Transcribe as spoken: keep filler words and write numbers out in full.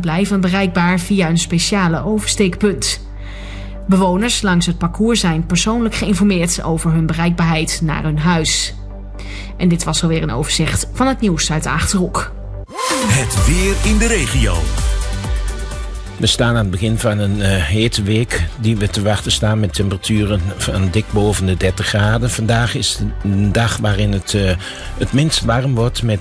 blijven bereikbaar via een speciale oversteekpunt. Bewoners langs het parcours zijn persoonlijk geïnformeerd over hun bereikbaarheid naar hun huis. En dit was alweer een overzicht van het nieuws uit de Achterhoek. Het weer in de regio. We staan aan het begin van een uh, hete week die we te wachten staan met temperaturen van dik boven de dertig graden. Vandaag is een dag waarin het uh, het minst warm wordt met